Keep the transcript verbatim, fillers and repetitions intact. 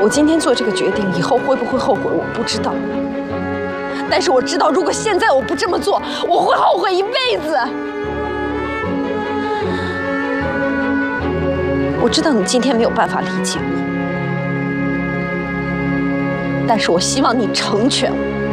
我今天做这个决定，以后会不会后悔，我不知道。但是我知道，如果现在我不这么做，我会后悔一辈子。我知道你今天没有办法理解我，但是我希望你成全我。